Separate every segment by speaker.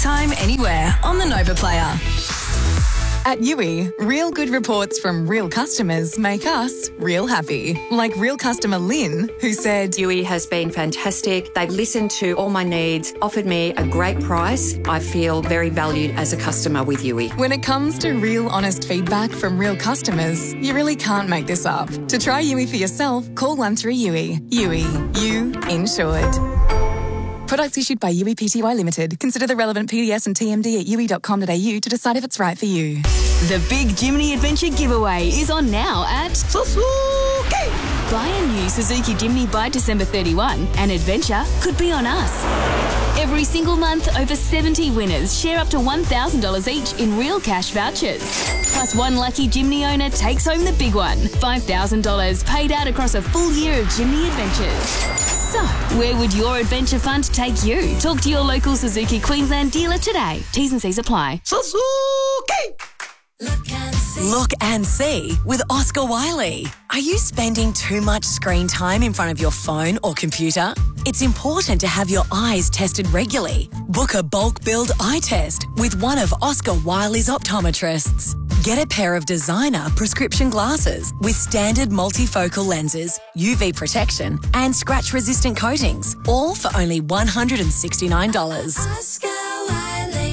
Speaker 1: anytime, anywhere on the Nova Player.
Speaker 2: At Yui, real good reports from real customers make us real happy. Like real customer Lynn, who said,
Speaker 3: Yui has been fantastic. They've listened to all my needs, offered me a great price. I feel very valued as a customer with Yui.
Speaker 2: When it comes to real honest feedback from real customers, you really can't make this up. To try Yui for yourself, call 13-YUI. Yui, you insured. Products issued by Yui Pty Limited. Consider the relevant PDS and TMD at yui.com.au to decide if it's right for you.
Speaker 1: The big Jimny Adventure giveaway is on now at Suzuki. Buy a new Suzuki Jimny by December 31 and adventure could be on us. Every single month, over 70 winners share up to $1,000 each in real cash vouchers. Plus, one lucky Jimny owner takes home the big one, $5,000 paid out across a full year of Jimny adventures. So, where would your adventure fund take you? Talk to your local Suzuki Queensland dealer today. T's and C's apply.
Speaker 4: Suzuki! Look and see with Oscar Wiley. Are you spending too much screen time in front of your phone or computer? It's important to have your eyes tested regularly. Book a bulk billed eye test with one of Oscar Wiley's optometrists. Get a pair of designer prescription glasses with standard multifocal lenses, UV protection and scratch-resistant coatings, all for only $169.
Speaker 5: Oscar Wiley.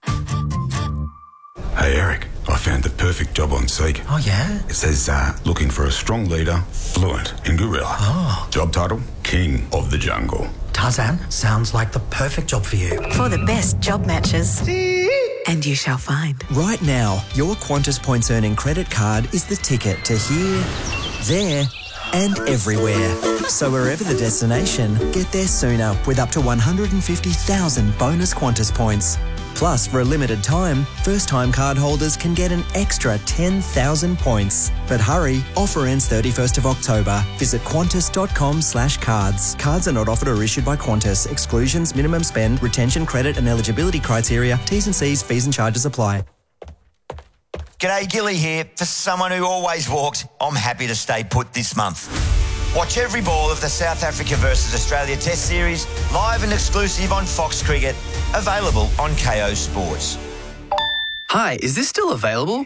Speaker 6: Hey Eric, I found the perfect job on Seek.
Speaker 7: Oh yeah?
Speaker 6: It says looking for a strong leader, fluent in gorilla.
Speaker 7: Oh.
Speaker 6: Job title, King of the Jungle.
Speaker 7: Tarzan, sounds like the perfect job for you.
Speaker 4: For the best job matches. And you shall find.
Speaker 8: Right now, your Qantas Points Earning credit card is the ticket to here, there and everywhere. So wherever the destination, get there sooner with up to 150,000 bonus Qantas points. Plus, for a limited time, first-time card holders can get an extra 10,000 points. But hurry, offer ends 31st of October. Visit qantas.com/cards. Cards are not offered or issued by Qantas. Exclusions, minimum spend, retention, credit and eligibility criteria, T's and C's, fees and charges apply.
Speaker 9: G'day, Gilly here. For someone who always walks, I'm happy to stay put this month. Watch every ball of the South Africa versus Australia Test Series live and exclusive on Fox Cricket, available on KO Sports.
Speaker 10: Hi, is this still available?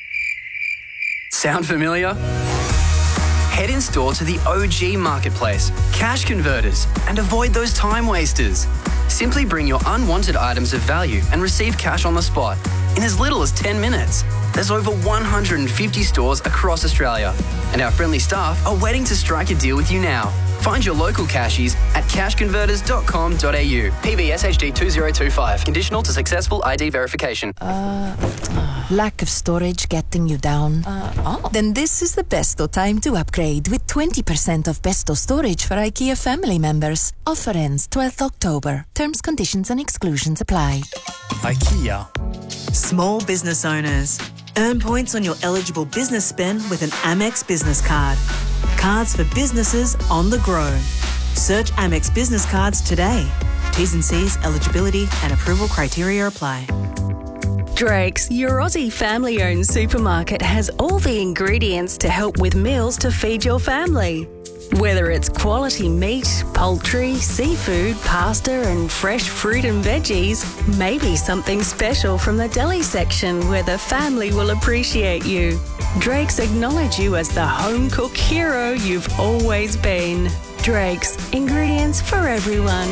Speaker 10: Sound familiar? Head in store to the OG Marketplace, Cash Converters, and avoid those time wasters. Simply bring your unwanted items of value and receive cash on the spot in as little as 10 minutes. There's over 150 stores across Australia, and our friendly staff are waiting to strike a deal with you now. Find your local cashies at cashconverters.com.au. PBS HD 2025. Conditional to successful ID verification.
Speaker 11: Lack of storage getting you down? Then this is the besto time to upgrade with 20% of besto storage for IKEA family members. Offer ends 12th October. Terms, conditions and exclusions apply.
Speaker 12: IKEA.
Speaker 13: Small business owners. Earn points on your eligible business spend with an Amex business card. Cards for businesses on the grow. Search Amex business cards today. T's and C's, eligibility and approval criteria apply.
Speaker 14: Drake's, your Aussie family-owned supermarket, has all the ingredients to help with meals to feed your family. Whether it's quality meat, poultry, seafood, pasta and fresh fruit and veggies, maybe something special from the deli section where the family will appreciate you. Drake's acknowledge you as the home cook hero you've always been. Drake's, ingredients for everyone.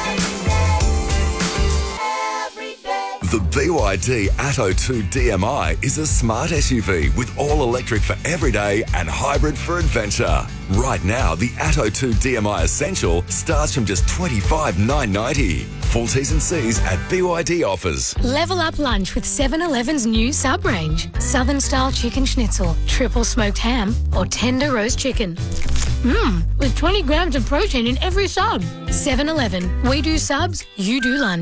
Speaker 15: The BYD Atto 2 DMI is a smart SUV with all-electric for everyday and hybrid for adventure. Right now, the Atto 2 DMI Essential starts from just $25,990. Full T's and C's at BYD offers.
Speaker 16: Level up lunch with 7-Eleven's new sub-range. Southern-style chicken schnitzel, triple smoked ham, or tender roast chicken. With 20 grams of protein in every sub. 7-Eleven. We do subs, you do lunch.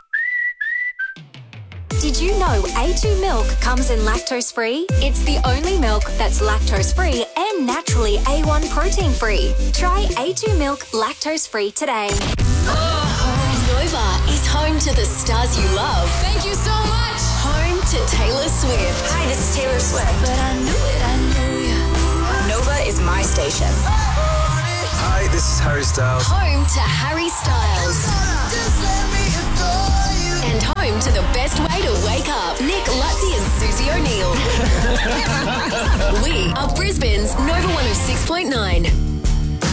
Speaker 17: Did you know A2 milk comes in lactose-free? It's the only milk that's lactose-free and naturally A1 protein-free. Try A2 milk lactose-free today.
Speaker 18: Nova is home to the stars you love.
Speaker 19: Thank you so much.
Speaker 18: Home to Taylor Swift.
Speaker 19: Hi, this is Taylor Swift. But I knew you. Nova is my station.
Speaker 20: Hi, this is Harry Styles.
Speaker 18: Home to Harry Styles.
Speaker 19: Just let me adore you.
Speaker 18: And home 106.9.